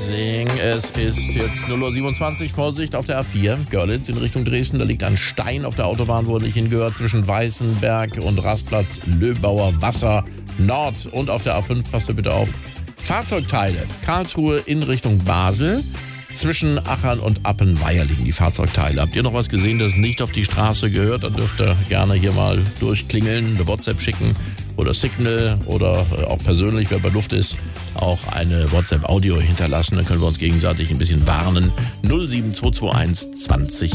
Freising. Es ist jetzt 0:27 Uhr. Vorsicht auf der A4, Görlitz in Richtung Dresden. Da liegt ein Stein auf der Autobahn, wo er nicht hingehört, zwischen Weißenberg und Rastplatz Löbauer Wasser Nord. Und auf der A5, passt bitte auf, Fahrzeugteile. Karlsruhe in Richtung Basel. Zwischen Achern und Appenweier liegen die Fahrzeugteile. Habt ihr noch was gesehen, das nicht auf die Straße gehört? Dann dürft ihr gerne hier mal durchklingeln, eine WhatsApp schicken oder Signal oder auch persönlich, wer bei Luft ist, auch eine WhatsApp-Audio hinterlassen. Dann können wir uns gegenseitig ein bisschen warnen. 07221 20